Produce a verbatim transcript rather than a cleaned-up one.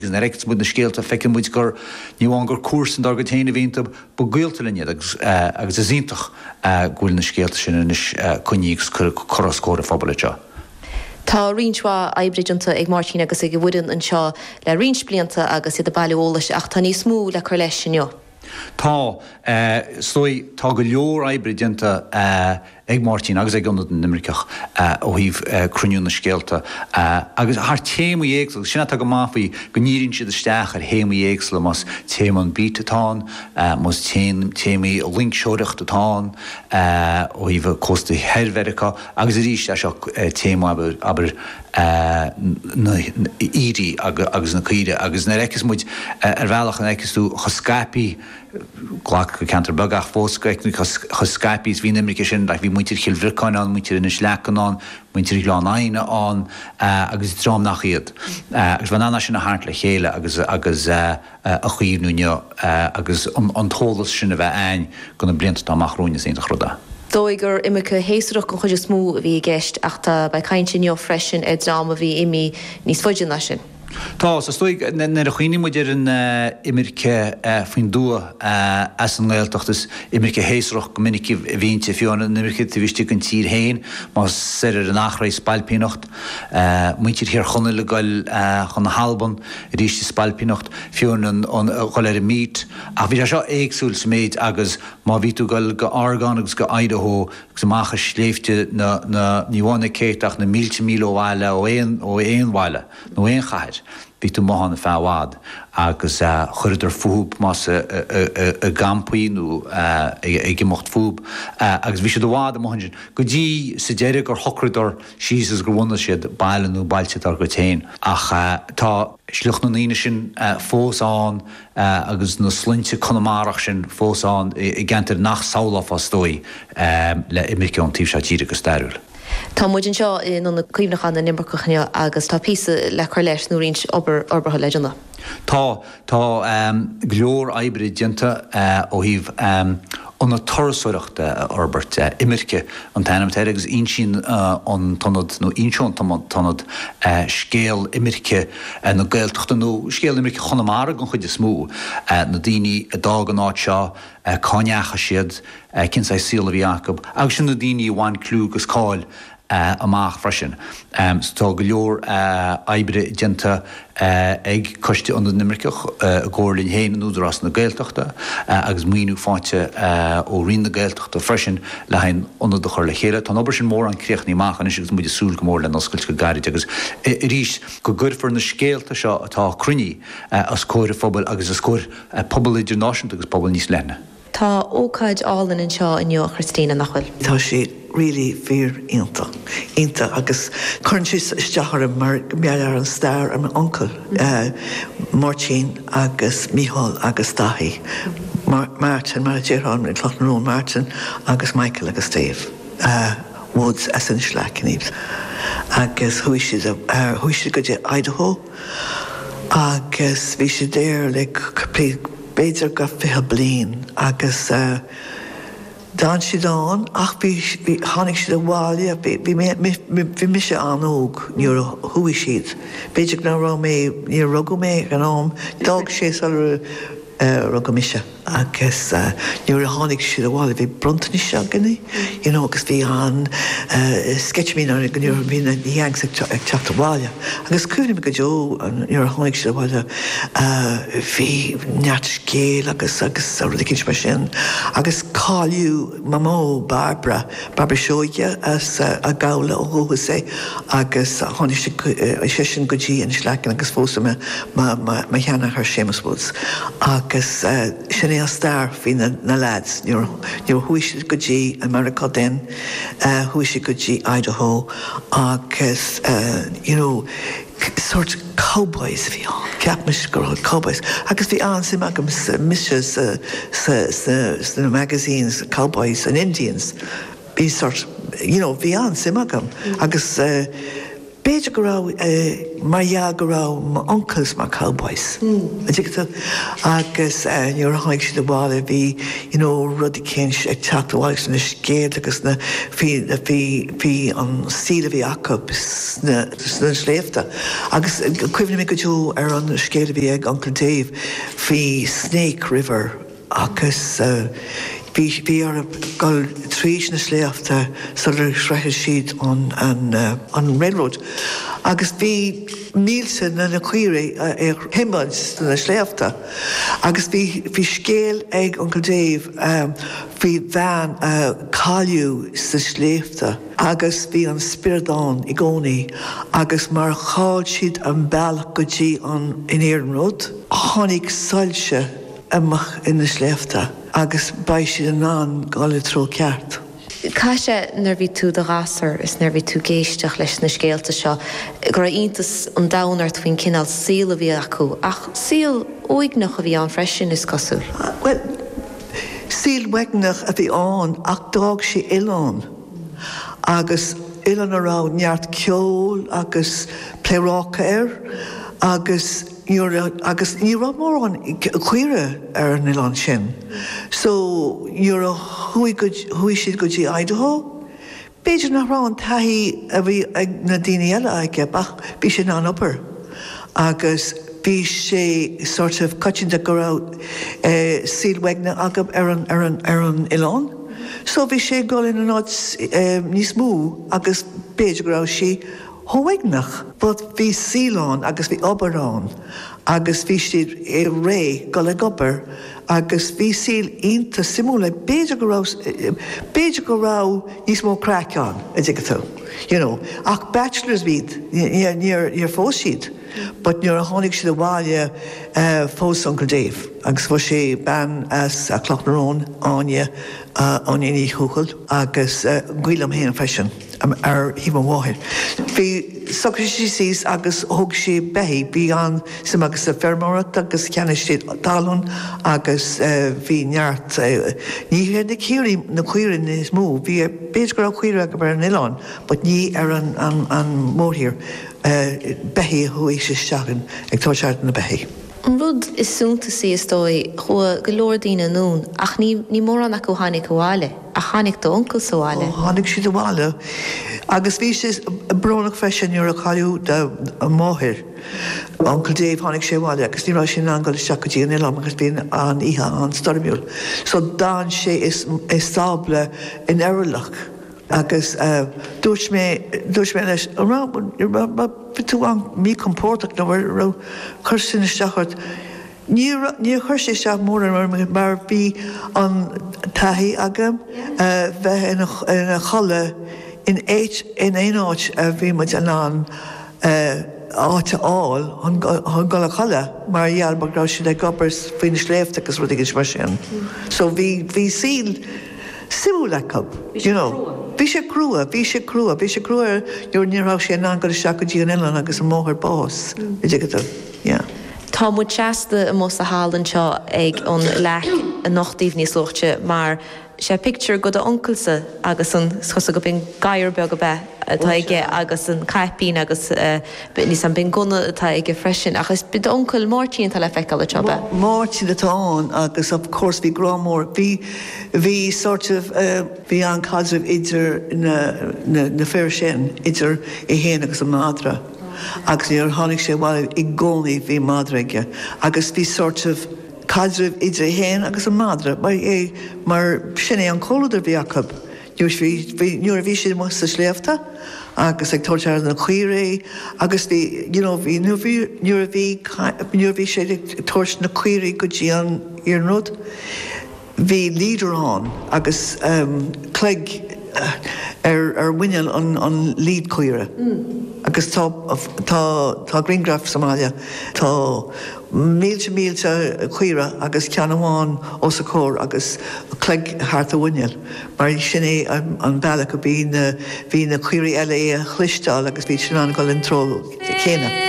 na rechts bud na scéalta fecin muid gur níháin gur cuasan dar go téanana bhínta bu gaolta linne agus agus a zíntach gúil na scéalta sin inis chuníos chorascóir a fphobal seo. Tá rinsá ebridianta ag Martin agus ag bhfuin an seo le rins blianta agus iad a bailolalas ach tá ní smú le chu leis sin. Tá stoi tá go leor ebridianta ag Martin agus ag gannad an Nimricach ó híh cruniún na scéalta agus th téimú éagsel sinna tá go máfaí go níonn siad isteach ar héimú éagsla mas téim an bítatá mas téimí linkseoireacht atá ó híh costa heirmherica agus a ríiste seo téimú aber íri agus na chuide agus na reicis muid ar bhealach an eicisú choscapi ghlach go cantar bagach fóscaicnú choscapís hí Nimrice sin le bhí muintir chilbhriáin an muintir ina sleachan an muintir gláán aine an agus drám nach iad. Agus bhan anna sin na háart le chéile agus agus a chuomhnúne agus an tólas sin a bheith ein gona blianta tá amachrúine éanta chruda. Dóigur imimecha héasúach go chuidir smú a bhí gceist ach tá ba caiintin neo freisin é drama bhí imi níos foiidir na sin. Tá sa stoig na a chuoine muidir an imirce faoin dua as an ghilteachtas imirce héasúach go minic bhínte fiúna imirce tú bhíiste an tír héin má séir an nachraí spalpínacht muintir hir chuna le gail chun na halban ríiste spalpínacht fiún an choir a mít a bhí seo éagsúil sméid agus má ví tú gail go Argan agus go Idaho gus mácha sléifte na níháinna céach na mílte míle bhile ó éon ó éonhile nó éon chaid. Bhí tú mohanna fehád agus chuidir fúb más a gampaíú ag mocht fúb agus bhí sé do bhád am sin. Go dtí sa déire gur thochrador síos gur bhna siad bailú bailte ar go téin ach tá sluch na níine sin fósán agus na slinte conamárach sin fósán i gceantar nach saola fástói le imirce an tíobh se tíre go stairúil. Tá muidin seo in an cuimnachan na Nimbracachne agus tá písa le chuir leis nó rins obair orbatha leidirna. Tá tá glór ebridianta ó híh anna torasúireachta Orbert imirce an tainam teir agus on sin an tonad nó inseo tonad scéal imirce na gailteachta nó scéal imirce chonamara an chuide smú na daoine a dag an áit seo cáineacha siad cin sa síla bhí Jacob agus sin na daoine bhain clú gus cáil amach freisin. Tá go leor ebridianta ag coiste an Nimricach a ggóirlinn héin an údarrás na gailteachta agus míú fáinte ó rion na gailteachta freisin le hain ionad do chuir le chéile. Tá obair sin mór an críochnaí amach an is agus muidir súil go mór le noscailt go gairid agus rís go gurfar na scéalta seo atá crunní as cóir phobal agus as cóir pobal idirnáisiúnta agus pobal níos lenne. Tá ócaid álan in seo inniu Christina nachfuil. Tá sé really fear inta. Inta agus chuintís isteachar mar meallar an stair am uncle Martin agus Micheál agus Dahi. Martin mar Gerán in Clothnrún Martin agus Michael agus Dave. Woods as an Schlackníb. Agus huisid huisid go dé Idaho agus bhí sé déir le beidir go fithe bliain agus dáin siad an ach bhí tháinig siad a bháile bhí mi sé anóg níor thuí siad. Beidir ná rá mé ní rugú mé an ám dag sé rugú mise agus níor a tháinig siad a bháile bhí brontaní se ganní agus bhí an sketchmín an níor bhína dhéang ag teachta bháile. Agus cúnim go deo níor a tháinig siad a bháile bhí neart scéal agus agus rucinn mar sin agus cáiliú mamó Barbara Barbara Seoige as a gála ó thuha sé agus tháinig sé sin go dtí an Schlecken agus fósa me cheanna chu Seamus Woods agus sin é a star hí na lads níor thuisi go dtí America den thuisi go dtí Idaho agus you know sort of cowboys bhí an ceap mis go cowboys agus bhí an sim agam mises na magazines Cowboys and Indians bhí sort you know bhí an sim agam agus Beidir go raibh mar go raibh má uncles mar cowboys. Agus nuair tháinig si do bhála bhí rudí cén ag teachta bháil na scéad agus na bhí an síle bhí acu na sléifte. Agus cuimhna mé go dú ar an scéad bhí ag Uncle Dave bhí Snake River agus Bhí ar gáil trís na sléifte sa sreithir siad an railroad. Agus bhí mílsa na na cuirí ar himmaid na sléifte. Agus bhí scéal ag Uncle Dave bhí bhean cáiliú sa sléifte. Agus bhí an spiridán i gcónaí agus mar cháil siad an bealach go dtí an in Éireann Road. Tháinig soilse amach in na sléifte. Agus ba si an ná gáile tro ceart. Caiise nar bhí tú de gasar is nar bhí tú géisteach leis na scéalta seo, gur iontas an dainart faoin cinál síl a bhí acu, ach síl óignach a bhí an freisin is cosú. Well, síl wegnach a bhí an ach dág si Ileán. Agus Ileán ará neart ceol agus plérácha ar, agus agus ní ra mór an cuire ar an Ileán sin. So you're a hui siad go dtí Idaho. Beidir nach rá an taithí a bhí ag na daoine eile aige bach bhí sin an upper. Agus bhí sé sort of cutting go raibh síl-weagna agam ar an ar an ar an Ileán. So bhí sé go in an áit níos mú agus beidir go raibh sí Hóignach, but bhí sílán agus bhí oberán, agus bhí siad é ré go le gobar, agus bhí síl ionta simúla beidir go raibh beidir go raibh níos mó crackán a dtí tú. You know, ach bachelor's bhíd níor fós siad, but níor a tháinig siad a bháile fós Uncle Dave, agus bhfuil sé ban as a clochnaróin áine an iní chúchail agus ghuilam héana freisin. Ar híban bháthir. Bhí socratísís agus thug sé beithí bhí an sim agus a fermórat agus ceanna sé talún agus bhí neart ní hé na cíirí na cuirin is mú, bhí beidir go cuiire go bar an Ileán, but ní ar an mórthír beithí thu sé seagan ag táseart na beithí. An rud is súnta sí is dói chua go leor daoine nún, ach ní mór an acu tháinig go bháile, a tháinig do uncle sa bháile. Tháinig si do bháile. Agus bhí sé bronnach freisin nuair a chaú de máthir. Uncle Dave tháinig sé bháile, agus ní rá sin angail isteach go dtí an Ileán agus bíon an ihe an stormiúil. So dáin sé is stábla in Airlach. Agus dúirt mé leis tú an mí compórtach nó bhar chur sin isteachart. Ní chur sé isteach mór mar bhí an taithí agam bheith ina cholle in éit in éon áit a bhí muid an an áte áil an go a cholle mar dhealbach rá si le gobars faoin sléifte agus rud ige mar sin. So bhí síl simú le cub, you know. Bhí sé crua, bhí sé crua, bhí sé crua nuair níorthá sé ná go seach go dtí an Ileán agus an móthir bás. Tá mu seasta a mós a hálan seo ag an lech a nachtaobh níos luchte, mar sé picture go a unclesa agus an chusa go bin gaiir be go be atá ige agus an caipín agus níos an bin gona atá ige freisin agus bid uncle Martin tal le feiceáil atá be. Martin atá agus of course bhí grámór bhí bhí sort of bhí an cadrih idir na fear sin idir i héana agus an mádra. Agus níor tháinig sé bháil i gcónaí bhí mádraige agus bhí sort of cadrih idir héin agus an mádra, mar é mar sinné an cóladar bhí acu. Nuair bhí sé mu sa sléifte, agus ag tóirtear na cuiré, agus bhí nuair bhí sé tóirt na cuiré go dtí an Éireann Road, bhí líderán agus cleig ar bhainneal an líd cuire. Agus tá Greengraf Somália, tá mílte mílte cuire agus cean amháin os a cór agus cleig háart a bhainneal. Mar sin é an bailach go bhí na cuirí eile é a chluisteáil agus bhí sin an go intro chéine.